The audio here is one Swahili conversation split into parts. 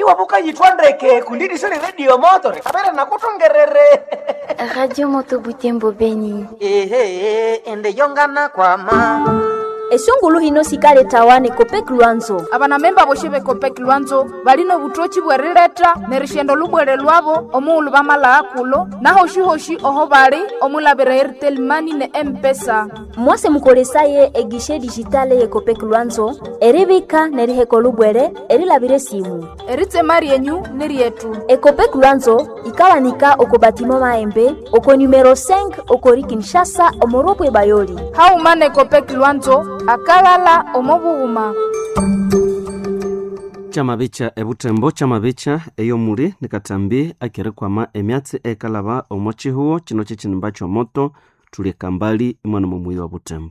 wabuka yitwandeke kundidi sele radio motor kabera nakutongerere. Radio Moto Butembo Beni. Ende yongana kwa ma. Esungulu hino sikale tawane Kopek Luanzo. Abana memba boshebe Kopek Luanzo balino butochi bwerileta nerishendo lubwere lwabo omulu bamala akulo na hoshi oho bali omulabira Airtel Money ne M-Pesa. Mwase mukolesaye egishe digitale ye Kopek Luanzo eribika neriheko lubwere erilabire simu. Eritse mari yenyu nerietu. Kopek Luanzo ikawanika okobatimo maembe oko numero 5 okori Kinshasa omoropwe bayoli. Haumane Kopek Luanzo akalala omobuuma. Chamabicha ebutembo chamabicha eyo muri nikatambi akirekwama emyatsi ekalaba omochi huo chino chichinimba chomoto tulikambali imwana mumuyi wa butembo.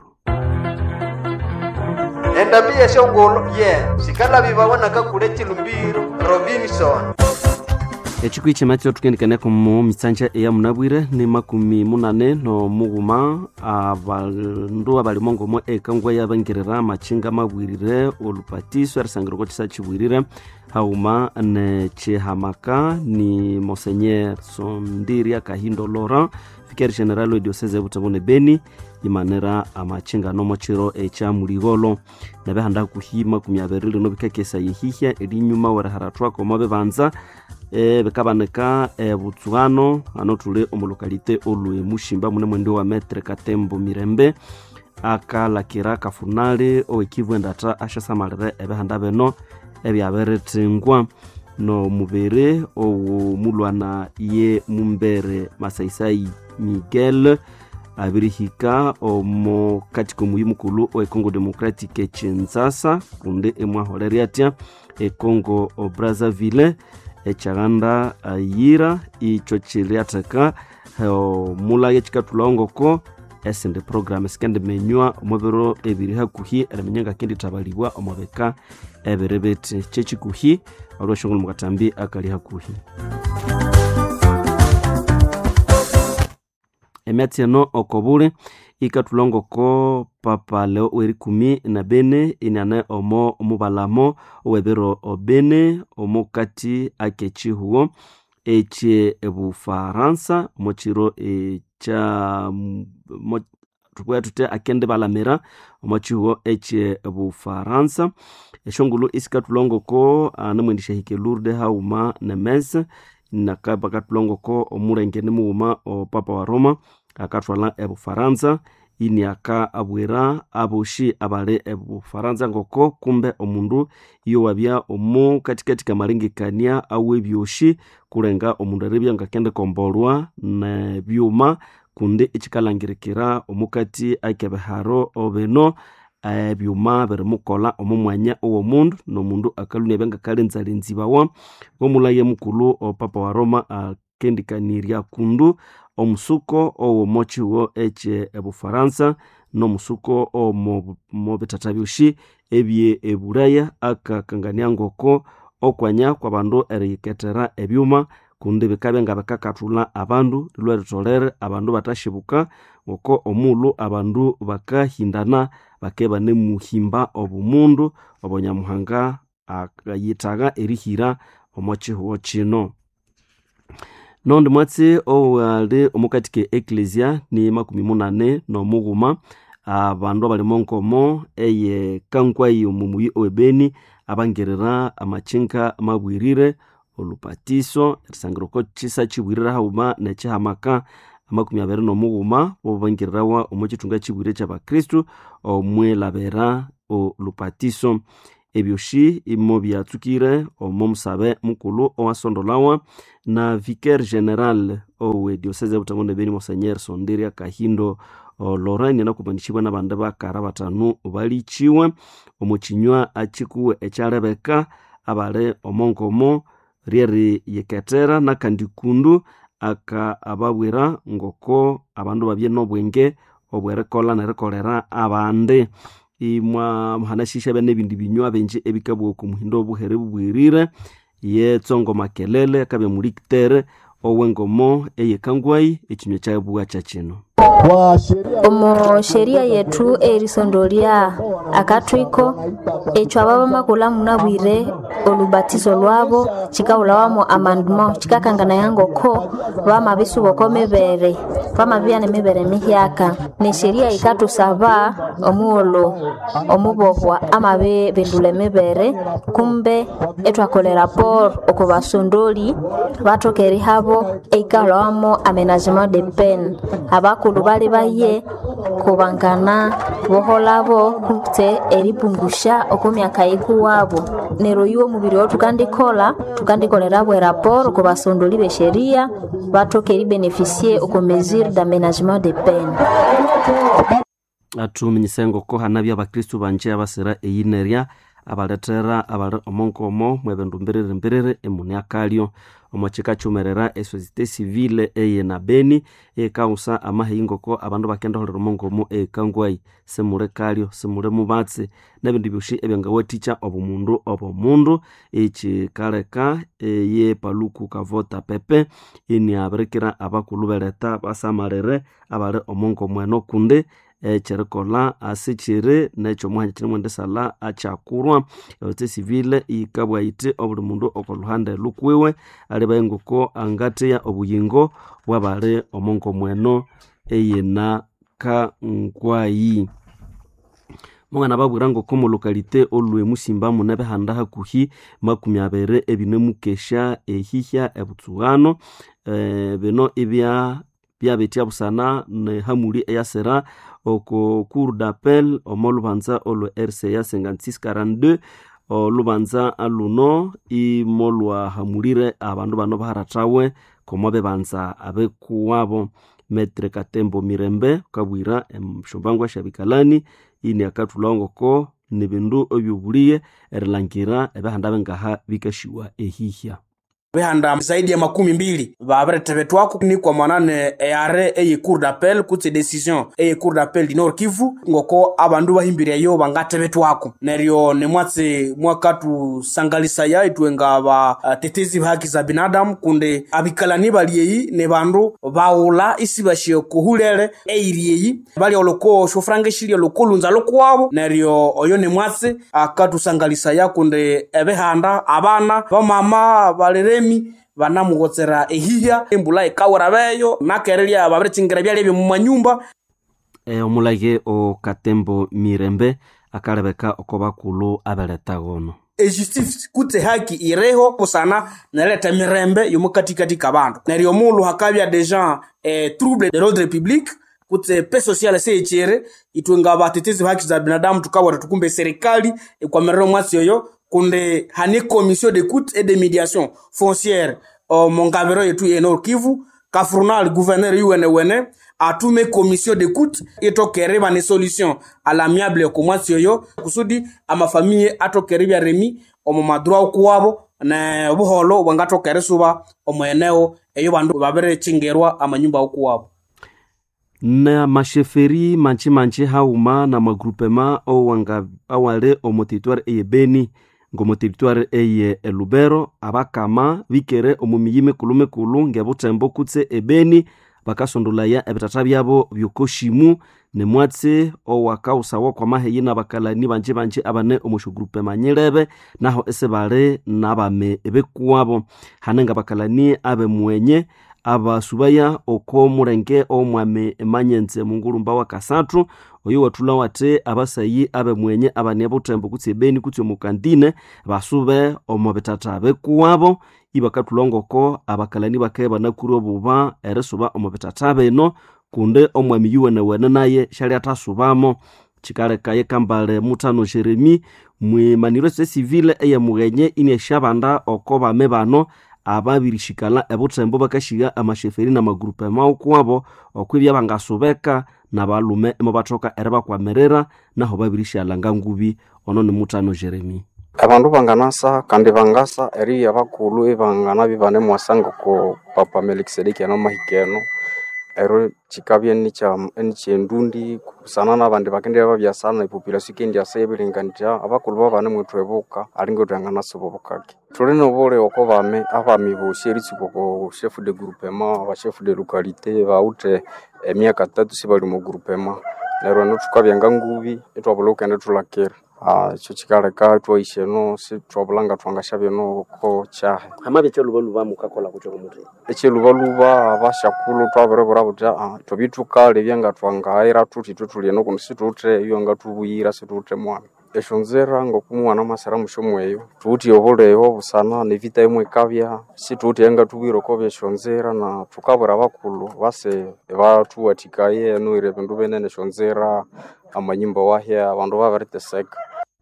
Endabie shongolo sikala bibabona kakule chilumbiro Robinson. Echikwi chematio tukendikane kumu misanja eya munabwire ni 18 no muguma abandu abalimongo mo ekangwa yabangirira machinga mabwirire olupatiso erisangiro ko chisachibwirire hauma ne chihamaka ni Monseigneur Sondiria Kahindo Laurent Vicaire General de Diocese Butembo Beni imanera amachinga no mochiro echa muligolo nabe handa kuhima kumyaberire no bikakesa yihihya elinyuma waraharatwa ko mabe banza bekabaneka butsuano anotule omolokalite olwe mushimba mune mwendo wa metre Katembo Mirembe akala kiraka funale oekivwenda ata ashasamalire ebehanda beno ebyaberetengwa no mubere o mulwana ye mumbere Masaisai Miguel abirihika omo katiko muyimukulu o Congo Democratique Kinshasa kunde emwaholeriatia Congo Brazzaville echaganda ayira icho chiliataka mula yechikatulongoko esende program skende menywa omobero ebiriha kuhi eramenyanga kindi tabalibwa omobeka eberebete chechikuhi olwashongolo mukatambi akaliha kuhi. Emetiano okobule ikatulongoko papa leo weri 14 inane omo mubalamo owebero obene omokati akechi huo eche ebufaransa mochiro echa tukwea tute akende balamera omochi huo eche ebufaransa eshongulu isikatulongoko anamwendisha hike Lourdes hauma Nemes nakaba katulongoko omurengene muuma o papa wa Roma akatwala ebufaransa ini aka abwera aboshi abale ebufaransa ngoko kumbe omundu iyo wabya omu katikati kamalengekania awe byoshi kulenga omundu arebya ngakende kombolwa na byuma kunde ichikalangirikira omukati akebeharo obeno byuma berimukola omumwanya owo mundu no mundu akalunya benga kalenzalenzibawa omulaye mukulu o papa wa Roma akendikaniria kundu omusuko owo mochi wo eche ebufaransa no musuko o mo betatabyoshi ebye eburaya akakangania ngoko okwanya kwa bandu eriketera ebyuma kunde bikabe nga bakakatula abandu lweritolere abandu batashibuka ngoko omulu abandu bakahindana bakeba ne muhimba obumundu obonyamuhanga akayitaga erihira omochi huo chino. Nondi mwatsi owale omukatike Ecclesia ni 18 no muguma abandu balimonkomo eye kankwayi omumuyi owebeni abangerera amachinga mabwirire olupatiso erisangiro ko chisa chibwirira hauma nechihamaka 20 no muguma obangirirawa omuchitunga chibwire cy'abakristo omwelabera olupatiso ebyoshi imo byatsukire omomusabe mukulu owasondolawa na Vicaire General owe Diocese Butembo Beni Monseigneur Sondiria Kahindo Laurent nakubanishibwa nabande bakara batanu balichiwe omuchinywa achikuwe echarebeka abale omonkomo rieri yeketera nakandikundu aka ababwira ngoko abandu babye nobwenge obwerekola nerekolera abande imwa mhanashisha bene bindi binywa benje ebikabwo ku muhindo obuhere bubwirire ye tsongo makelele kabe mulikitere owengomo eyekangwai ekinywa cyabuwa cyakino. omo sheria yetu erisondolia akatwiko echo ababa makula munabwire olubatizo lwabo chikaulawamo amendement chikakangana yango ko bama bisubo mebere bama byane mebere mihyaka ne sheria ikatusaba omuolo omubohwa amabe bendule mebere kumbe etwakolera por okubasondoli batokeri habo eikalawamo aménagement de peine abakulu bali baye kubangana boholabo kute eripungusha okumyaka ikuwabo nero yuo mubiri wo tukandikolera bwe rapport kubasondoli be sheria batokeri beneficier oko mesure d'aménagement de peine. Atuminyisengo ko hanabya abakristo banje abasera eyinerya abaletera abale omonkomo mwebendu mbirire emuni akalyo omwachika chumerera societe civile eye na Beni ekausa amahingo ko abandu bakenda holera omonkomo ekangwai semure kalyo semure mubatse nabindi byoshi ebyangawe teacher obumundu echikaleka ye paluku kavota pepe ini aberekera abakulu beleta basamarere abale omonkomo eno kunde cherikola asichire necho mwanya chine mwende sala achakurwa yote civile ikabwa ite obuli mundu okoluhande lukwiwe ali bayengoko angate ya obuyingo bwabale omonko mweno eyena ka nkwayi mwana babwirango komo lokalite olwe musimba munebe handa hakuhi 20 ebine mukesha ehihya ebutsugano bino ibya betia busana ne hamuli eyasera oko cour d'appel omolubanza olo RCA 5642 olubanza aluno imolwa hamulire abandu bano baharatawe komo bebanza abekuwabo Metre Katembo Mirembe kabwira mshombango shabikalani ini akatulongo ko nibindu obyubuliye erilangira ebahandabe ngaha bikashiwa ehihya behanda zaidi ya 12 babaretebetwako ni kwa manane eare eye cour d'appel kutse decision eye cour d'appel di Nord Kivu ngoko abandu bahimbire yo bangatebetwako neryo nemwatse mwakatu sangalisa ya itwenga ba tetezi haki za binadamu kunde abikalani baliyeyi ne bandu baula isibashye kuhulere eiriyeyi bali oloko shofrange shiri lokolunza lokwabo neryo oyo nemwatse akatu sangalisa ya kunde ebehanda abana bamama balere banamugotsera ehihya embula ekawara beyo nakerelia babirechingira byali mu manyumba omulage o Katembo Mirembe akalebeka okobakulu abeletagono justice kutse haki ireho kusana naleta mirembe yomukatikati kabandu neryo mulu hakabya deja trouble de l'ordre public kutse pe social sechere itwenga batetezi haki za binadamu tukawara tukumbe serikali kwa merero mwasi yoyo kunde hane commission d'écoute et de médiation foncière mongabero yetu ye Nord Kivu kafurnal gouverneur UNWN atume commission d'écoute etokere bane solution à l'amiable komwasi yoyo kusudi ama famille atokere bya remi omo madroit okuwabo na obuholo wangatokere suba omo eneo eyo bandu babere chingerwa amanyumba okuwabo na masheferi manchi hauma na magroupement awale omo territoire eye Beni ngomo territoire eye Lubero abakama bikere omumiyime kulu ngebutembo kutse ebeni bakasondolaya ebitata byabo byokoshimu nemwatse owakausawa kwa maheyina bakalani banje abane omosho groupe manyelebe naho esebale nabame ebekuwabo hanenga bakalani abe mwenye abasubaya oko murenge omwame emanyenze mungulumba wa kasatu oyo watula wate abasayi abe mwenye abane butembo kutse Beni kutse mukandine basube omobetata bekuwabo ibakatulongoko abakalani bakeba nakuru obuba eresuba omobetata beno kunde omwami yuwene naye shali atasubamo chikaleka yekambale mutano Jeremy mwimaniro civile eye mugenye ine shabanda okoba mebano ababirishikala ebutembo bakashiga amasheferi na magrupe maukwabo okwibya bangasubeka na balume emobatoka ereba kwa merera naho babirishala ngubi ono ni mutano Jeremy abandu banganasa kandi bangasa eri abakulu ebangana bibane mwasango ko papa Melkisedeki no mahikeno ero chikabye nichendundi kusana nabandi bakendera babyasana ipopulation kendi asebelinganja abakulu babane mwetwebuka alingo tangana sobokake tulino bole oko bame abami bosi eritsuko ko chef de groupement ba chef de localité baute emyaka 3 sibali mu groupement lero no tukabyenga ngubi etwaboloka ende tulakera icho chikaleka twaisheno si twabulanga twangashabye no ko chahe amabe chelubaluba mukakola kuchoko muti echelubaluba abashakulu twaberebora buta tobitukale byanga twangaira tuti tutulie no kunsitute iyo ngatubuyira situte mwana eshonzera ngokumwana masara mushomweyo tuti yoboleho busana nevita imwe kabya situti yanga tubiro ko beshonzera na tukabura bakulu base batuwatikaye no irebendu benene shonzera amanyimbo wahya abantu babariteseka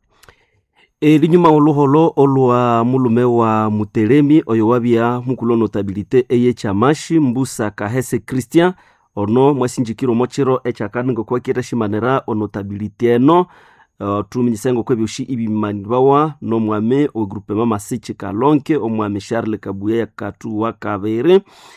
linyuma oluholo olwa mulume wa Mutelemi oyo wabia mukulo notabilite eye chamashi mbusa kahese Christian ono mwasinjikiro mochiro echakaningo kwa kira shimanera onotabilite eno tuminyisengo kwe byushi ibimanbawa no mwame o groupement Masichi Kalonke o mwame Charles Kabuya ya katu wa Kabere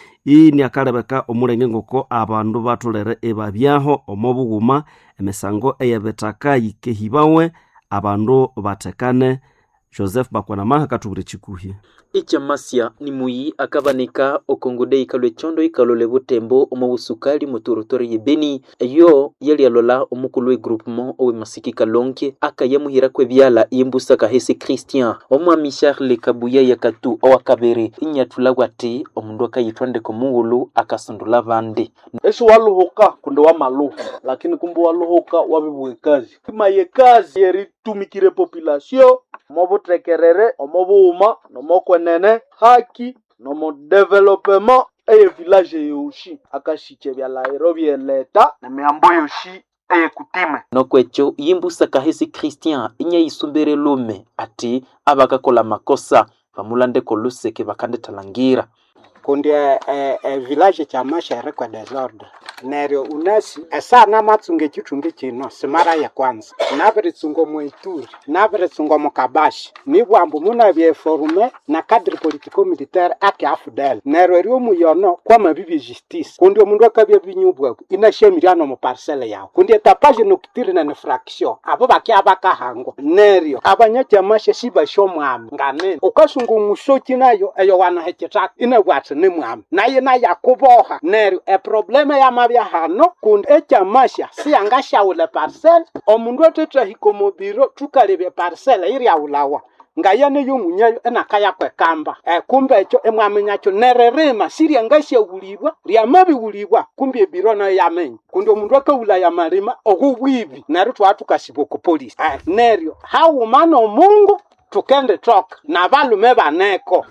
ni akalebeka omulenge ngoko abandu batolere ebabyaho omobuguma emesango eyebetaka yikehibawe abandu batekane. Joseph Bakwanama katubure chikuhie Ichamasiya ni muyi akabaneka okongode ikalwe chondo ikalole butembo omubusukali muturotori yebeni eyo yali alola omukulwe groupement owe Masiki Kalonke akayamuhira kwe byala imbusa kahese Christian omwami Charles Kabuya yakatu owakabere inyatula gwati omundu akayitwande ko muhulu akasundula bande eso waluhoka kunde wa maluhu lakini kumbu waluhoka wabibwe kazi kimaye kazi yeri tumikire population mobutekerere omobuma nomokwenene haki nomo development eye village yoshi akashiche bya lairo byeleta na miambo yoshi eye kutime nokwecho yimbusa kahesi Christian inya isumbere lume ati abakakola makosa bamulande koluseke bakande talangira kundi village cha mashere kwa desordre neryo unasi esana matsunge chitunge chino simara ya kwanza nabere tsungo moituri nabere tsungo mokabashi nibwambu muna bye forume na cadre politico militaire ake afudel neryo ryo muyono kwa mabibi justice kundi omundu akabya binyubwa inashemiriano mu parcelle yawo kundi etapage nokitire na fraction abo bakya hango neryo abanyacha mashe shiba shomwami ngane okasungu musoki nayo eyo wana heketa inabwatse nemwami naye na yakuboha neryo probleme ya mabya hano kundi echamasha siyangashaula parcelle omundu atetra hikomobiro tukalebe parcelle iri yaulawa ngayane yomunyayo enakaya kwekamba kumbe echo emwamenyacho nererema siria ngashawulibwa ryamabi wulibwa kumbe ebiro na yamenye kundi omundu akawula ya marima ogubwibi neryo twatukasibo ku police neryo hawumana omungu tukende toka na balume baneko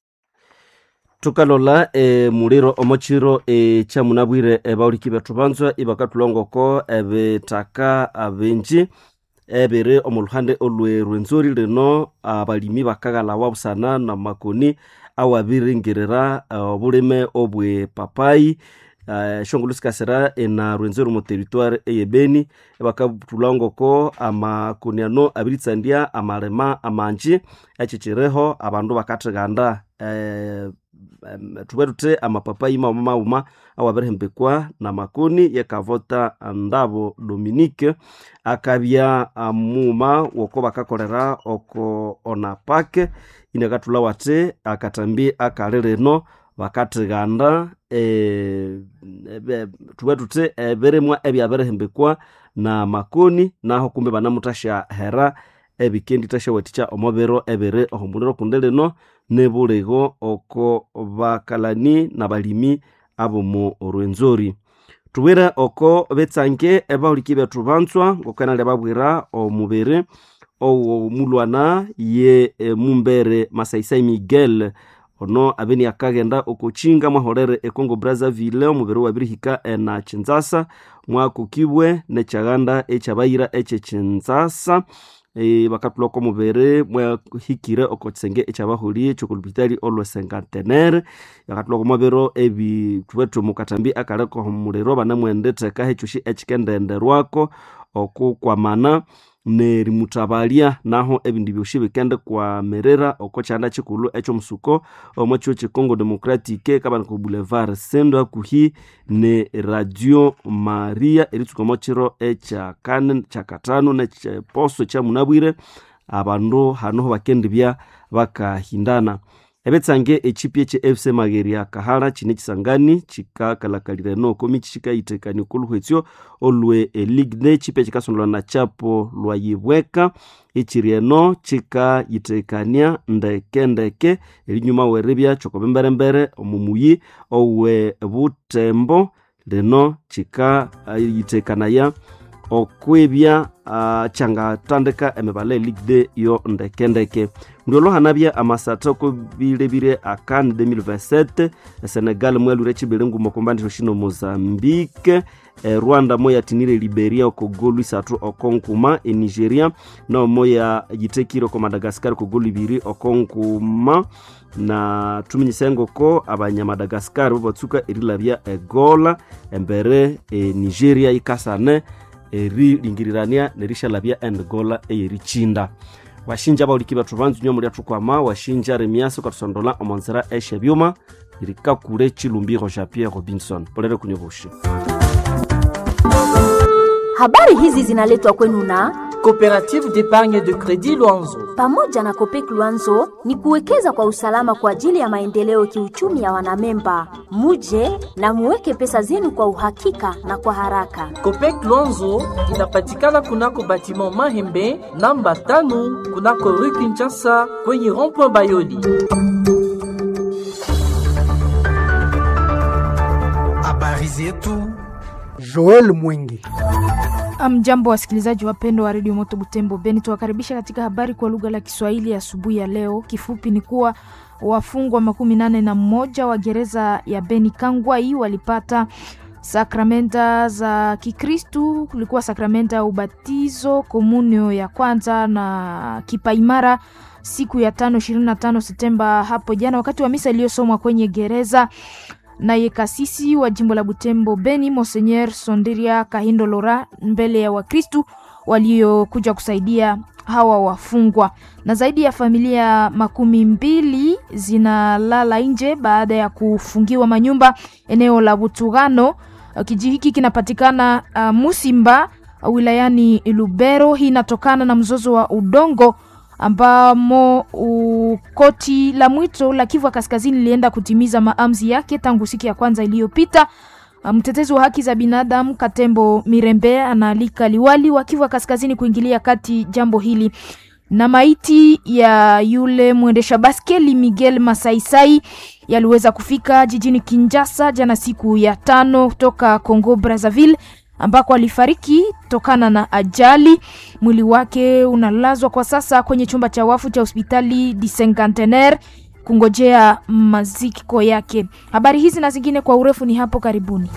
tukalola muliro omochiro chamunabwire bauliki betu banzwa ibakatulongoko ebetaka abenji ebere omuluhande olwe rwenzori leno abalimi bakagala wabusana na makoni awabiringirira obulime obwe papai shongulusikasera na rwenzori mu territoire eyebeni bakatulongoko amakoniano abitsandia amalema amanji echichireho abandu bakateganda tuberute amapapai mauma awaberehembekwa na makoni yakavota ndabo Dominique akabya amuma woko bakakolera oko onapake inakatula wate akatambi akaleleno bakateganda tuberute beremwa ebyaberehembekwa na makoni naho kumbe banamutasha hera ebikendi tashawaticha omobero ebere ohumbuliro kundeleno nebulego oko bakalani na balimi abo mu Rwenzori tubera oko betsange ebahuliki betu bantswa ngokanale babwira omubere o mulwana ye mumbere Masaisai Miguel ono abeni akagenda okochinga mahorere ekongo Brazzaville omubere wabirihika na Chinzasa mwakukibwe ne chaganda echabayira eche Chinzasa bakatuloko mubere mwa hikire okotsenge echabahuli chokulupitali olwe sengantenaire yakatuloko mubero ebi tuwetu mukatambi akaleko mulero banamwendete kahechushi echikendendерwako okukwamana nerimutabalia naho ebindi byoshibikende kwa merera okochanda chikulu echo musuko omwacho chikongo demokratike kabana ku boulevard sendo akuhi ne Radio Maria eritsuko mochiro echa kanen cha katano ne posto cha munabwire abandu hano bakendibya bakahindana ebetsange echipi eche FC Mageria Kahara chine chisangani chikakalakalire no komi chikaitekani kuluhwetsyo olwe Ligue chipe chikasondola na chapo lwa yibweka ichirieno chikayitekania ndeke elinyuma werebya chokobemberembere omumuyi owe butembo leno chikayitekania okwebya changa tandeka emebale Ligue yo ndeke ndiolo hanabya amasata ko bilebire akan 2027 Senegal mwelure chibelengu mokombandi hoshino Mozambique Rwanda moya tinire Liberia okogolu 3 okonkuma Nigeria no moya yitekiro ko Madagascar okogolu 2 okonkuma na tuminyisengo ko abanyamadagascar botsuka erilabya egola embere Nigeria ikasane eri lingirirania nerisha labia engola eyerichinda washinja baulikiba tubanzu nyo muri atukwama washinja Remiaso katusondola omonzera eshe byuma irikakure chilumbiro ja Pierre Robinson polere kunyobushi. Habari hizi zinaletwa kwenu na Coopérative d'épargne de crédit Luanzo. Pamoja na Copec Luanzo ni kuwekeza kwa usalama kwa ajili ya maendeleo kiuchumi ya wanamemba. Muje na muweke pesa zenu kwa uhakika na kwa haraka. Copec Luanzo inapatikana kunako batiment Mahembe namba 5 kunako rue Kinshasa kwenye rond-point Bayoli. Habari zetu Joel Mwingi. Jambo wasikilizaji wapendwa wa Radio Moto Butembo Beni, tuwakaribisha katika habari kwa lugha la Kiswahili asubuhi ya leo. Kifupi ni kuwa wafungwa 81 wa gereza ya Beni Kangwai walipata sakramenta za Kikristu. Kulikuwa sakramenta ya ubatizo, komunio ya kwanza na kipaimara siku ya 25 Septemba hapo jana wakati wa misa iliyosomwa kwenye gereza. Naye kasisi wa jimbo la Butembo Beni Monseigneur Sondiria Kahindo Lora mbele ya Wakristu waliokuja kusaidia hawa wafungwa. Na zaidi ya familia 12 zinalala nje baada ya kufungiwa manyumba eneo la Butugano. Kijiji hiki kinapatikana Musimba wilayani Lubero. Hii inatokana na mzozo wa udongo ambamo koti la mwito la Kivu Kaskazini lilienda kutimiza maamzi yake tangu siku ya kwanza iliyopita. Mtetezi wa haki za binadamu Katembo Mirembe analika liwali wa Kivu Kaskazini kuingilia kati jambo hili. Na maiti ya yule mwendesha baskeli Miguel Masaisai yaliweza kufika jijini Kinshasa jana siku ya 5 kutoka Congo Brazzaville ambako alifariki tokana na ajali. Mwili wake unalazwa kwa sasa kwenye chumba cha wafu cha hospitali di Cinquantenaire kungojea maziko yake. Habari hizi na zingine kwa urefu ni hapo karibuni.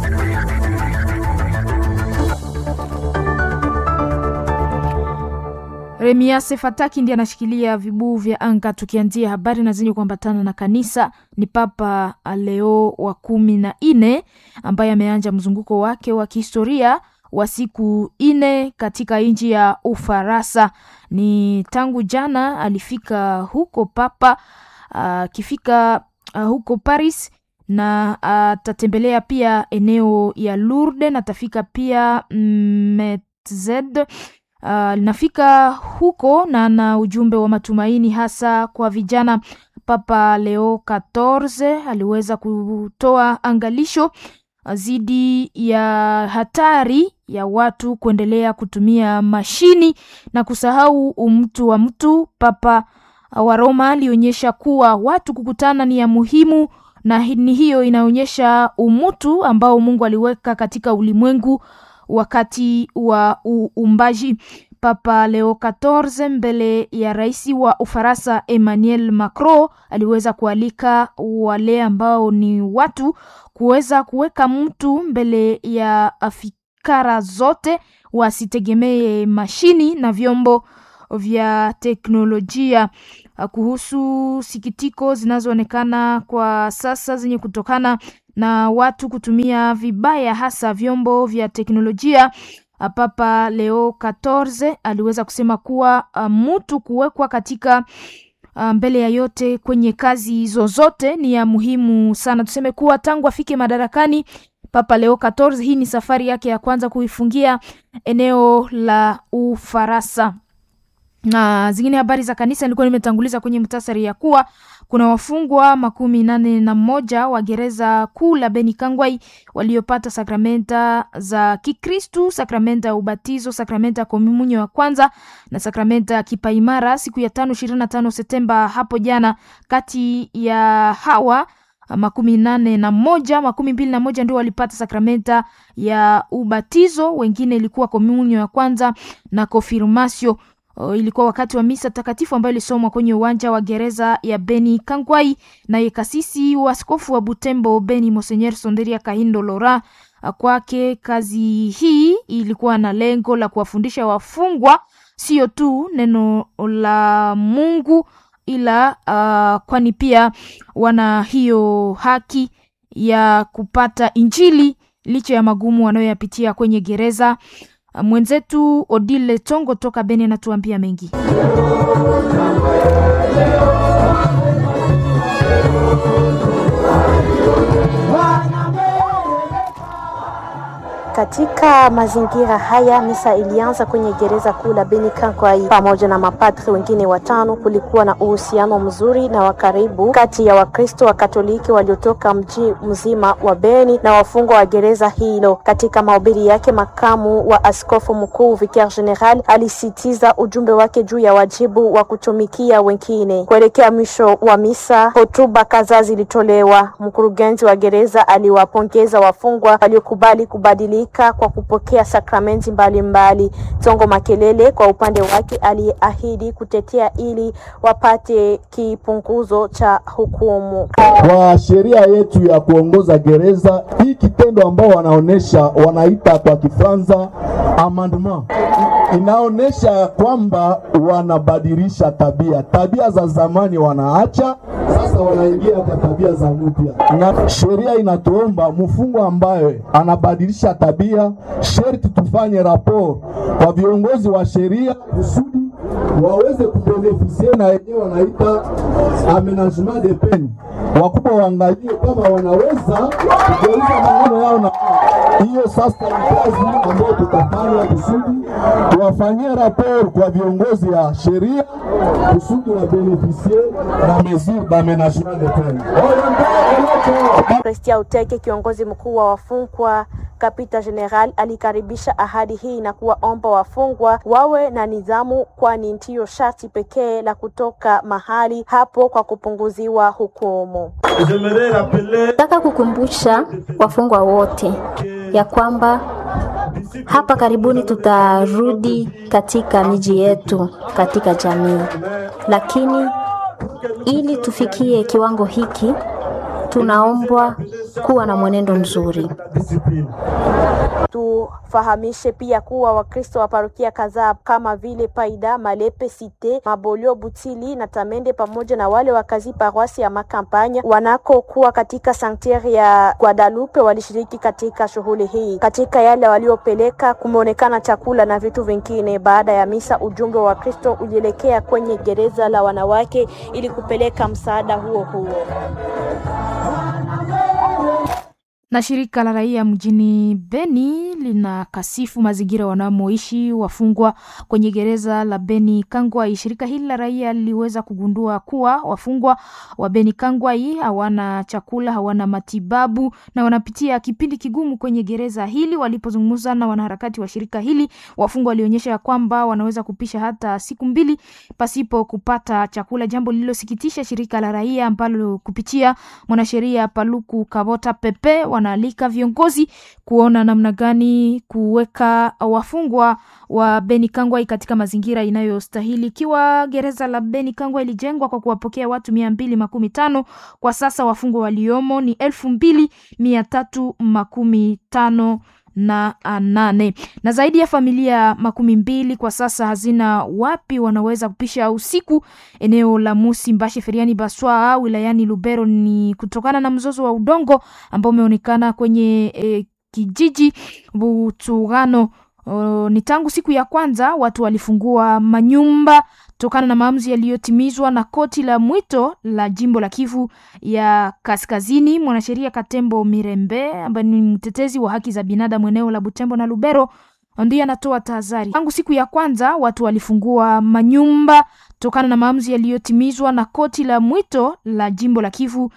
Remiaso Fataki ndiye anashikilia vibu vya anga. Tukianzia habari na zenye kuambatana na kanisa, ni Papa Leo wa 14 ambaye ameanza mzunguko wake wa kihistoria wa siku 4 katika nchi ya Ufaransa. Ni tangu jana alifika huko Papa kifika huko Paris na atatembelea pia eneo ya Lourdes na tafika pia Metzed. Linafika huko na ujumbe wa matumaini hasa kwa vijana. Papa Leo 14 aliweza kutoa angalisho zidi ya hatari ya watu kuendelea kutumia mashini na kusahau mtu wa mtu. Papa wa Roma alionyesha kuwa watu kukutana ni ya muhimu na ni hiyo inaonyesha umutu ambao Mungu aliweka katika ulimwengu wakati wa uumbaji. Papa Leo 14 mbele ya rais wa Ufaransa Emmanuel Macron aliweza kualika wale ambao ni watu kuweza kuweka mtu mbele ya fikra zote, wasitegemee mashini na vyombo vya teknolojia. Kuhusu sikitiko zinazoonekana kwa sasa zenye kutokana na watu kutumia vibaya hasa vyombo vya teknolojia, Papa Leo 14 aliweza kusema kuwa mtu kuwekwa katika mbele ya yote kwenye kazi zozote ni ya muhimu sana. Tuseme kuwa tangu afike madarakani Papa Leo 14 hii ni safari yake ya kwanza kuifungia eneo la Ufaransa. Na zingine habari za kanisa nilikuwa nimetanguliza kwenye muhtasari ya kuwa kuna wafungwa 81 wa gereza kuu la Beni Kangwai waliopata sakramenta za Kikristu, sakramenta ya ubatizo, sakramenta ya komunyo ya kwanza na sakramenta ya kipaimara siku ya 25 Septemba hapo jana. Kati ya hawa 21 ndio walipata sakramenta ya ubatizo, wengine ilikuwa komunyo ya kwanza na konfirmasio. Ilikuwa wakati wa misa takatifu ambayo ilisomwa kwenye uwanja wa gereza ya Beni Kangwai na kasisi wa askofu wa Butembo Beni Monseigneur Sonderia Kahindo Lora. Kwake kazi hii ilikuwa na lengo la kuwafundisha wafungwa sio tu neno la Mungu ila kwani pia wana hiyo haki ya kupata Injili licha ya magumu wanayoyapitia kwenye gereza. Mwenzetu Odile Tongo toka Beni anatuambia mengi. Katika mazingira haya misa ilianza kwenye gereza kuu la Beni Kangwai pamoja na mapadri wengine 5. Kulikuwa na uhusiano mzuri na wa karibu kati ya Wakristo wa Katoliki waliotoka mji mzima wa Beni na wafungwa wa gereza hilo. Katika mahubiri yake, makamu wa askofu mkuu Vicaire General alisitiza ujumbe wake juu ya wajibu wa kutumikia wengine. Kuelekea mwisho wa misa, hotuba kadhaa zilitolewa. Mkurugenzi wa gereza aliwapongeza wafungwa waliokubali kubadilika kwa kupokea sakramenti mbalimbali. Tongo Makelele kwa upande wake aliahidi kutetea ili wapate kipunguzo cha hukumu. Kwa sheria yetu ya kuongoza gereza, hii kitendo ambao wanaita kwa Kifaransa amendement, inaonesha kwamba wanabadilisha tabia za zamani wanaacha, sasa wanaingia kwa tabia za mpya. Na sheria inatuomba mfungwa ambaye anabadilisha tabia sherti tufanye rapport kwa viongozi wa sheria kusudi waweze kubenefisie na wenyewe wanaita aménagement de peine. Wakubwa waangalie kama wanaweza kugeuza maneno yao, na hiyo sasa ni kazi ambayo tutafanya kusudi tuwafanyie rapport kwa viongozi ya sheria kusudi wa benefisie na mesure d'aménagement de peine. Christian Uteke, kiongozi mkuu wa wafungwa Kapita General, alikaribisha ahadi hii na kuwaomba wafungwa wawe na nidhamu, kwani ndio sharti pekee la kutoka mahali hapo kwa kupunguziwa hukumu. Nataka kukumbusha wafungwa wote ya kwamba hapa karibuni tutarudi katika miji yetu, katika jamii. Lakini ili tufikie kiwango hiki, tunaombwa kuwa na mwenendo mzuri. Tufahamishe pia kuwa Wakristo wa parokia kadhaa kama vile Paida, Malepe, Cité, Mabolio, Butili na Tamende pamoja na wale wakazi paroisi ya Makampanya wanakokuwa katika sanctuary ya Guadalupe walishiriki katika shughuli hii. Katika yale waliopeleka kumeonekana chakula na vitu vingine. Baada ya misa, ujumbe wa Kristo ulielekea kwenye gereza la wanawake ili kupeleka msaada huo. Na shirika la raia mjini Beni linakasifu mazingira wanamoishi wafungwa kwenye gereza la Beni Kangwai. Shirika hili la raia liliweza kugundua kuwa wafungwa wa Beni Kangwai hawana chakula, hawana matibabu na wanapitia kipindi kigumu kwenye gereza hili. Walipozungumza na wanaharakati wa shirika hili, wafungwa walionyesha kwamba wanaweza kupisha hata siku 2 pasipo kupata chakula, jambo lililosikitisha shirika la raia ambalo kupitia mwanasheria Paluku Kabota Pepe wanaalika viongozi kuona namna gani kuweka wafungwa wa Beni Kangwai katika mazingira inayostahili. Ikiwa gereza la Beni Kangwai ilijengwa kwa kuwapokea watu 215, kwa sasa wafungwa waliomo ni 2358 na zaidi ya familia 200 kwa sasa hazina wapi wanaweza kupisha usiku. Eneo la Musi Mbashe Feriani Baswa wilayani Lubero ni kutokana na mzozo wa udongo ambao umeonekana kwenye kijiji Butugano. Ni tangu siku ya kwanza watu walifungua manyumba tokana na maamuzi yaliyotimizwa na koti la mwito la jimbo la Kivu ya Kaskazini. Mwanasheria Katembo Mirembe ambaye ni mtetezi wa haki za binadamu eneo la Butembo na Lubero ndiye anatoa tahadhari. Tangu siku ya kwanza watu walifungua manyumba tokana na maamuzi yaliyotimizwa na koti la mwito la jimbo la Kivu